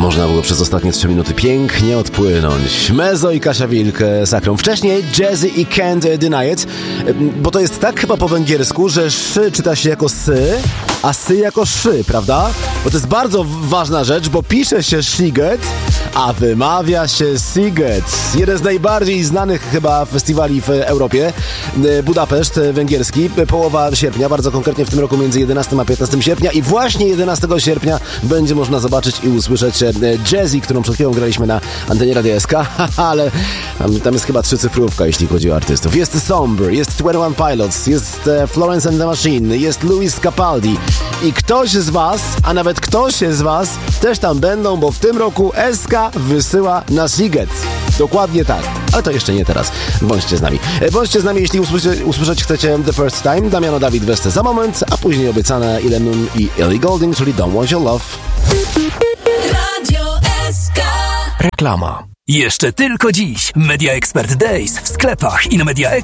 Można było przez ostatnie 3 minuty pięknie odpłynąć. Mezo i Kasia Wilk z Akrą. Wcześniej Jazzy i Can't Deny It, bo to jest tak chyba po węgiersku, że szy czyta się jako sy, a sy jako szy, prawda? Bo to jest bardzo ważna rzecz, bo pisze się Sziget, a wymawia się Siget. Jeden z najbardziej znanych chyba festiwali w Europie, Budapeszt węgierski, połowa sierpnia, bardzo konkretnie w tym roku między 11 a 15 sierpnia i właśnie 11 sierpnia będzie można zobaczyć i usłyszeć Jazzy, którą przed chwilą graliśmy na antenie Radia SK, ale tam jest chyba 3-cyfrówka, jeśli chodzi o artystów. Jest Sombre, jest 21 Pilots, jest Florence and the Machine, jest Luis Capaldi i ktoś z was, a nawet ktoś z was też tam będą, bo w tym roku SK wysyła na Sziget. Dokładnie tak, ale to jeszcze nie teraz. Bądźcie z nami. Bądźcie z nami, jeśli usłyszeć chcecie The First Time. Damiano David Weste za moment, a później obiecane Ile Nun i Ellie Goulding, czyli Don't Want Your Love. Radio SK. Reklama. Jeszcze tylko dziś Media Expert Days w sklepach i na Media